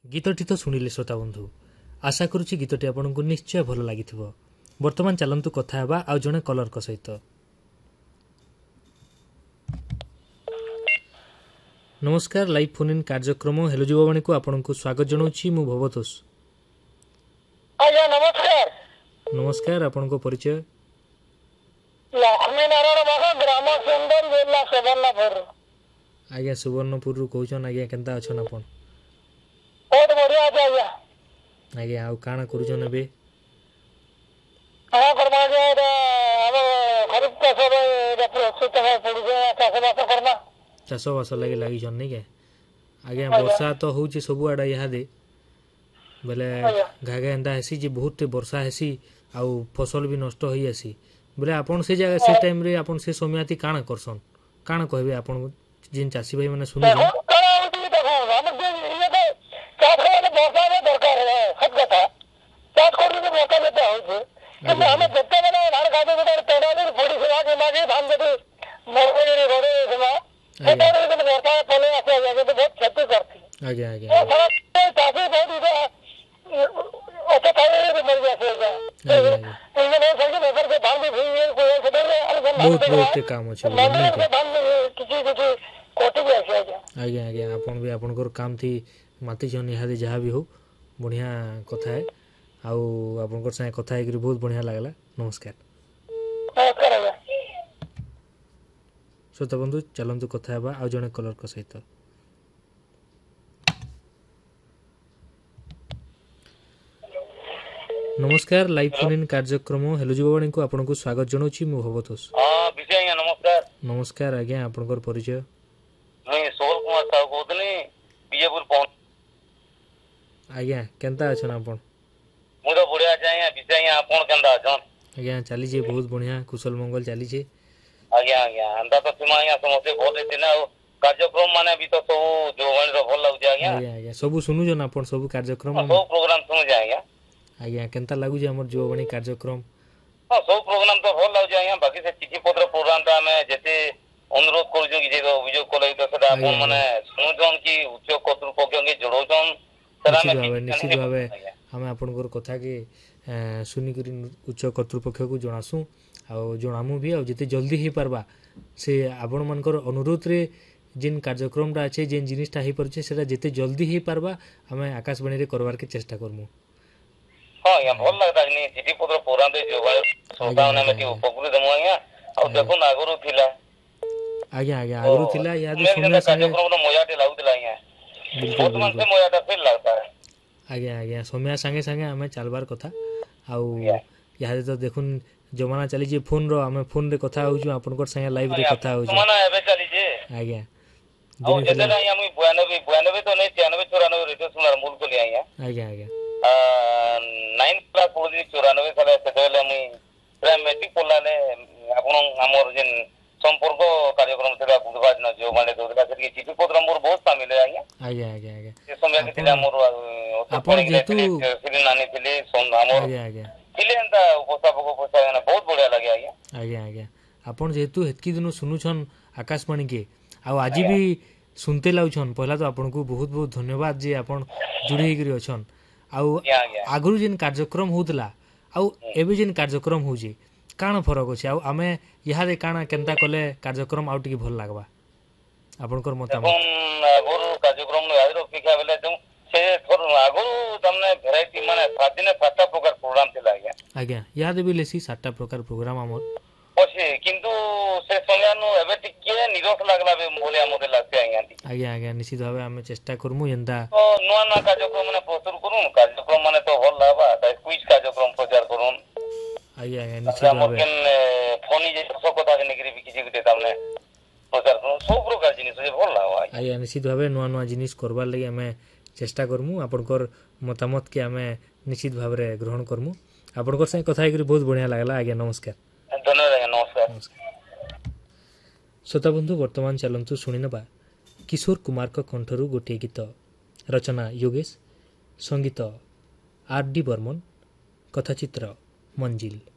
गीतटी तो शुणिले श्रोता बंधु आशा करुच्ची गीतटी आपको निश्चय भल लगी बर्तमान चलतु कथा हेबा आउ जणे कलर को सहित। नमस्कार लाइव फोन इन कार्यक्रम हेलो युवावाणी को आपको स्वागत जनाऊँगी मु भवतोष। नमस्कार नमस्कार आपण को परिचय लक्ष्मी नारायण बाबा ग्राम सुंदर जिला सुवर्णपुर। आज्ञा सुवर्णपुर रु कहछन आज्ञा केनता अछन आपण? बहुत बढ़िया আছে आज्ञा। आज्ञा आउ काना करूछन एबे? हां करमा जे अब खरीफ चाष रे प्रस्तुत है पड़ुजे चाष बास करना। चाष बास लागि छन नै के? आज्ञा वर्षा तो होउची सब आडा यहाँ दे बेले घाघा एंदा हेसी जे बहुत वर्षा हेसी आउ फसल भी नष्ट होई आसी बोले आपण से जगह से टाइम रे आपण से समयाती काना करसन काना कहबे आपण जिन चासी भाई माने सुनु देखो करा होती देखो हम ये तो चाष वाले वर्षा में दरकार है सब कथा चाष कर के मौका देता हो जे कि हमें जत्ते वाला धान खाते तो तेरा दिन थोड़ी सेवा के मागे धान दे मरवे रे रोडे सेवा एटा रे तो वर्षा पले आसे जाके तो बहुत क्षति करती। आगे आगे चाषी बहुत ओके तारे मर गया बहुत काम अच्छे आज्ञा आज्ञा आपन भी आपनकर काम थी माती छन इहादे जहाँ भी हो बढ़िया कथा है आउ आपनकर संगे कथा है बहुत बढ़िया लागला। नमस्कार श्रोता बंधु चलतु कथा हेबा आउ जने कलर को सहित। नमस्कार लाइव फोन इन कार्यक्रम हेलो युवावाणी को आपको स्वागत जनाऊँगी मु भवतोष। नमस्कार नमस्कार आज्ञा आपनकर परिचय मैं सोहल कुमार साहू कहतनी बीजेपुर पहुंच आज्ञा केनता अछन आपण? मु तो बढ़िया छै आज्ञा विषय आपण केनता अछन? आज्ञा चली जे बहुत बढ़िया कुशल मंगल चली जे आज्ञा आज्ञा अंदा तो सीमा आज्ञा समस्या बहुत एते ना कार्यक्रम माने भी तो सब जोवाणी रो भल लागु आज्ञा आज्ञा आज्ञा सब सुनु जन आपण सब कार्यक्रम सब प्रोग्राम सुनु जे आज्ञा आज्ञा केनता लागु जे हमर जोवाणी कार्यक्रम हां सब प्रोग्राम तो भल लागु आज्ञा बाकी से चिठी पत्र प्रोग्राम ता हमें जेते अनुरोध करू जो जे अभियोग कोलै तो सेटा आपण माने सुनु जन की उच्च कर्तृपक्ष के जोड़ो जन निश्चित भावे हमें आपनकर कथा के सुनी करी उच्च कर्तृपक्ष को जणासु आ जणामु भी आ जिते जल्दी ही पारबा से आपण मानकर अनुरोध रे जिन कार्यक्रम रा अच्छे जिन जिनिसटा ही परछे सेटा जिते जल्दी ही पारबा हमें आकाशवाणी रे करवार के चेष्टा करमु। हां या भल लागता नि चिठी पत्र प्रोग्राम दे जो सोदावना में की उपकृत दमु आज्ञा आ देखो नागरो थिला आज्ञा आज्ञा आगरो थिला याद सुनना कार्यक्रम नो मजाटे लागुतला आज्ञा बिल्कुल मन से मजाटा फील लागता है आज्ञा आज्ञा समय संगे संगे हमें चलबार कथा आउ याद तो देखुन जमाना चली जे फोन रो हमें फोन रे कथा होजु आपनकर संगे लाइव रे कथा होजु जमाना एबे चली जे आज्ञा औ जेते ना हम 92 तो नहीं 93 94 रेडियो सुनार मूल को ले आया आज्ञा आज्ञा 9 क्लास पढी 94 साले सेतेले हम प्राइम मैट्रिक पढलाले आपन हमर जिन संपर्क कार्यक्रम सेटा बुधवार न जो माने दोदला से चिठी पत्र मोर बहुत शामिल है आज्ञा आज्ञा आज्ञा आज्ञा ये समय के थिला मोर आपन जेतु सिरी नानी थिले सोन हमर आज्ञा आज्ञा थिले एंता उपस्थापक उपस्थापना बहुत बढ़िया लगे आज्ञा आज्ञा आज्ञा आपन जेतु हेतकी दिनो सुनुछन आकाशवाणी के आ आज भी सुनते लाउछन पहला तो आपन को बहुत बहुत धन्यवाद जे आपन जुड़ी हेकरी अछन आउ आगरु जिन कार्यक्रम होतला आउ एबे जिन कार्यक्रम होजे काना फरक अछि आउ हमें यहाँ दे काना केनता कले कार्यक्रम आउ टिके भल लागबा आपनकर मतामत आगरु कार्यक्रम न याद रखिया बेले तुम से थोर आगरु तमने वैरायटी माने 7 दिन 7टा प्रकार प्रोग्राम थिला आज्ञा आज्ञा याद भी लेसी 7टा प्रकार प्रोग्राम हमर ओसे किंतु से समय नु एबे टिके निरोख लागला बे मोले हमरे लागते आज्ञा आज्ञा आज्ञा निश्चित भावे हमें चेष्टा करमु यंदा तो नुआ नुआ कार्यक्रम माने प्रस्तुत करूं कार्यक्रम माने तो भल लाबा ताई क्विज कार्यक्रम प्रचार करूं आज्ञा आज्ञा निश्चित भावे फोनी जे सब कथा के निकरी बिकी जे तामने प्रचार करूं सब प्रकार जिनिस जे भल लाबा आज्ञा निश्चित भावे नुआ नुआ जिनिस करबार लागि हमें चेष्टा करमु आपनकर मतामत के हमें निश्चित भावे ग्रहण करमु आपनकर संग कथा हेकरी बहुत बढ़िया लागला आज्ञा नमस्कार धन्यवाद नमस्कार। श्रोता बंधु वर्तमान चलतु शुणी नबा किशोर कुमार को कंठरू गोटे गीत रचना योगेश संगीत आर डी बर्मन कथाचित्र मंजिल।